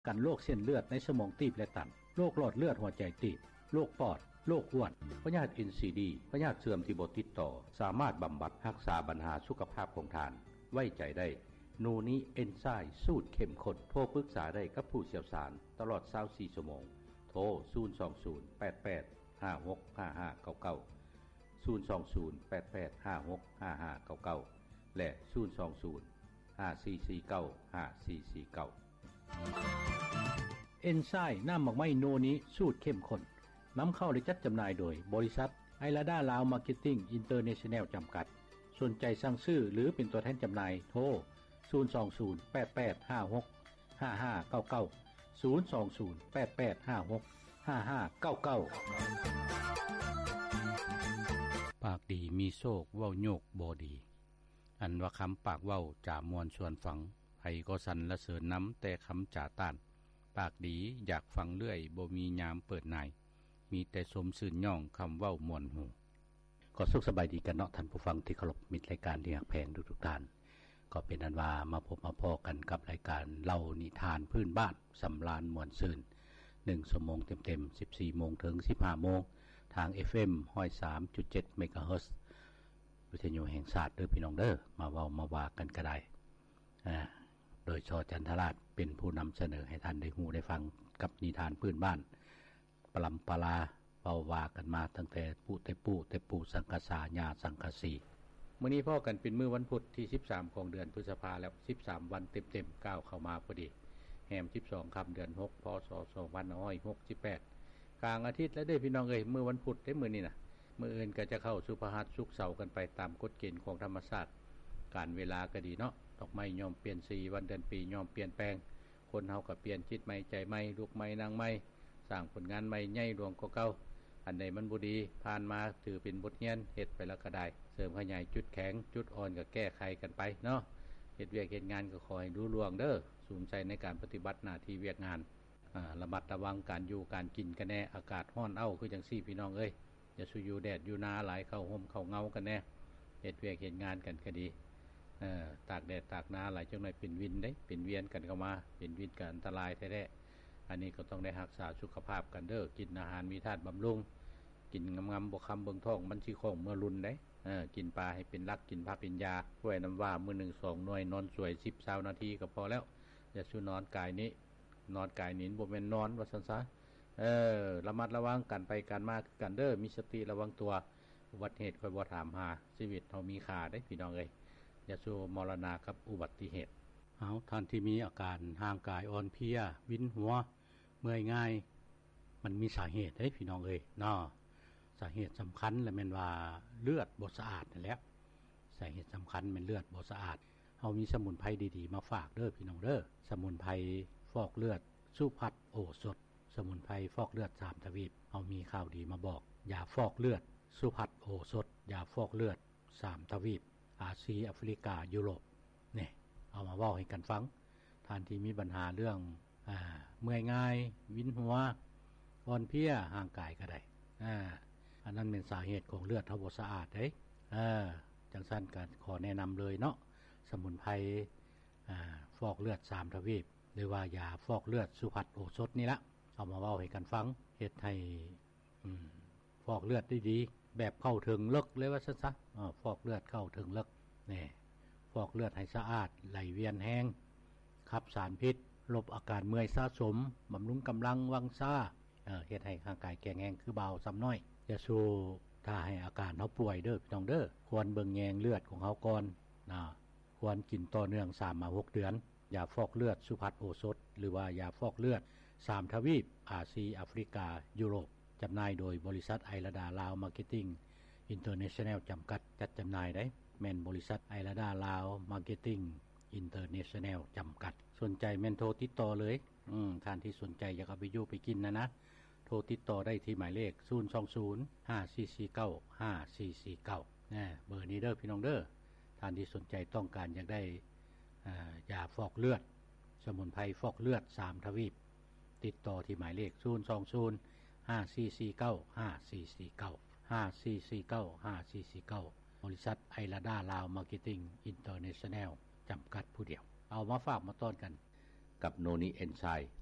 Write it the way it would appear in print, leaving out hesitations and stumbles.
กันโรคเส้นเลือดในสมองตีบและตันโรคหลอดเลือดหัวใจตีบโรคปอดโรคอ้วนพยาธิ NCD พยาธิเสื่อมที่บ่ติดต่อสามารถบำบัดรักษาปัญหาสุขภาพของทานไว้ใจได้โนนี้เอนไซม์สูตรเข้มข้นโทรปรึกษาได้กับผู้เชี่ยวชาญตลอด24ชั่วโมงโทร02088565599 และ02054495449เอนไซม์น้ำหมักไหม้โนนี้สูตรเข้มข้นนำเข้าและจัดจำหน่ายโดยบริษัทไอลาดาลาวมาร์เก็ตติ้งอินเตอร์เนชั่นแนลจำกัดสนใจสั่งซื้อหรือเป็นตัวแทนจำหน่ายโทร02088565599 02088565599ปากดีมีโชคเว้าโยกบ่ดีอันว่าคำปากเว้าจ่ามวลชวนฝังไผก็สั่นละเสริญน้ำแต่คำจ่าต้านปากดีอยากฟังเรื่อยบ่มียามเปิดนายมีแต่สมสื่นย่องคำเว้ามวนหูก็สุขสบายดีกันเนาะท่านผู้ฟังที่เคารพมิตรรายการที่รักแพงทุกท่านก็เป็นอันว่ามาพบมาพอกันกับรายการเล่านิทานพื้นบ้านสำราญม่วนซื่น1 ชั่วโมงเต็มๆ 14 โมงถึง 15 โมงทาง FM 103.7 เมกะเฮิรตซ์วิทยุแห่งชาติเด้อพี่น้องเด้อมาเว้ามาว่ากันก็ได้โดยชอจันทราชเป็นผู้นำเสนอให้ท่านได้ฮู้ได้ฟังกับนิทานพื้นบ้านปลำปลาเว้าว่ากันมาตั้งแต่ปู่สังกษาญาสังกสีมื้อนี้พ่อกันเป็นมื้อวันพุธที่13ของเดือนพฤษภาคมแล้ว13วันเต็มๆก้าวเข้ามาพอดีแฮม12ค่ำเดือน6พศ2568กลางอาทิตย์แล้วเด้อพี่น้องเอ้ยมื้อวันพุธได้มื้อนี้น่ะมื้ออื่นก็จะเข้าสู่พฤหัสศุกร์เสาร์กันไปตามกฎเกณฑ์ของธรรมชาติการเวลาก็ดีเนาะดอกไม้ยอมเปลี่ยนสีวันเดือนปียอมเปลี่ยนแปลงคนเฮาก็เปลี่ยนจิตใหม่ใจใหม่ลุกใหม่นางใหม่สร้างผลงานใหม่ใหญ่หลวงกว่าเก่าอันใดมันบ่ดีผ่านมาถือเป็นบทเรียนเฮ็ดไปแล้วก็ได้เสริมขยายจุดแข็งจุดอ่อนก็แก้ไขกันไปเนาะเฮ็ดเวียกเฮ็ดงานก็ขอให้รู้ล่วงเด้อสูงใจในการปฏิบัติหน้าที่เวียกงานระมัดระวังการอยู่การกินกันแน่อากาศร้อนคือจังซี่พี่น้องเอ้ยอย่าสู้อยู่แดดอยู่นาหลายเข้าห่มเข้าเงากันแน่เฮ็ดเวียกเฮ็ดงานกันก็ดีตากแดดตากนาหลายจังหน่อยเป็นวินเด้เป็นเวียนกันเข้ามาเป็นวินก็อันตรายแท้ๆอันนี้ก็ต้องได้รักษาสุขภาพกันเด้อกินอาหารมีธาตุบำรุงกินงำๆบ่คำเบิ่งท้องมันสิของเมื่อรุนเด้กินปลาให้เป็นรักกินผักเป็นยาไว้น้ำว่ามื้อ1 2หน่วยนอนสวย10-20นาทีก็พอแล้วอย่าสู้นอนกายนี้นอนกายนี้บ่แม่นนอนว่าซั่นซะระมัดระวังกันไปกันมากันเด้อมีสติระวังตัวอุบัติเหตุค่อยบ่ถามหาชีวิตเฮามีค่าเด้พี่น้องเอ้ยอย่าสู้มรณะกับอุบัติเหตุท่านที่มีอาการร่างกายอ่อนเพลียวินหัวเมื่อยง่ายมันมีสาเหตุเด้พี่น้องเอ้ยเนาะสาเหตุสำคัญและแม่นว่าเลือดบ่สะอาดนั่นแหละสาเหตุสำคัญแม่นเลือดบ่สะอาดเฮามีสมุนไพรดีๆมาฝากเด้อพี่น้องเด้อสมุนไพรฟอกเลือดสุพัฒน์โอสถสมุนไพรฟอกเลือด3ทวีปเฮามีข่าวดีมาบอกยาฟอกเลือดสุพัฒน์โอสถยาฟอกเลือด3ทวีปอาเซียแอฟริกายุโรปนี่เอามาเว้าให้กันฟังท่านที่มีปัญหาเรื่องเมื่อยง่ายวินหัวอ่อนเพลียร่างกายก็ได้อันนั้นเป็นสาเหตุของเลือดเฮาบ่สะอาดเด้จังซั่นก็ขอแนะนำเลยเนาะสมุนไพรฟอกเลือด3ทวีปหรือว่ายาฟอกเลือดสุพัฒน์โอสถนี่ละเอามาเว้าให้กันฟังเฮ็ดให้ฟอกเลือดได้ดีแบบเข้าถึงลึกเลยว่าซั่นซะฟอกเลือดเข้าถึงลึกนี่ฟอกเลือดให้สะอาดไหลเวียนแห้งขับสารพิษลบอาการเมื่อยสะสมบำรุงกำลังวังซ่าเฮ็ดให้ร่างกายแข็งแรงคือเบาซ้ำน้อยอย่าสู้ถ้าให้อาการเฮาป่วยเด้อพี่น้องเด้อควรเบิ่งแยงเลือดของเฮาก่อนควรกินต่อเนื่อง 3-6 เดือนยาฟอกเลือดสุพัฒน์โอสถหรือว่ายาฟอกเลือด3ทวีปอาเซียแอฟริกายุโรปจำหน่ายโดยบริษัทไอลาดาลาวมาร์เก็ตติ้งอินเตอร์เนชั่นแนลจำกัดจัดจำหน่ายได้แม่นบริษัทไอลาดาลาวมาร์เก็ตติ้งอินเตอร์เนชั่นแนลจำกัดสนใจแม่นโทรติดต่อเลยท่านที่สนใจอยากเอาไปอยู่ไปกินนะโทรติดต่อได้ที่หมายเลข020-5449-5449เบอร์นี้เด้อพี่น้องเด้อท่านที่สนใจต้องการอยากได้ยาฟอกเลือดสมุนไพรฟอกเลือด3ทวีปติดต่อที่หมายเลข020-5449-5449 บริษัทไอลาดาลาวมาร์เก็ตติ้งอินเตอร์เนชั่นแนลจำกัดผู้เดียวเอามาฝากมาต้อนกันกับโนนิเอนไซม์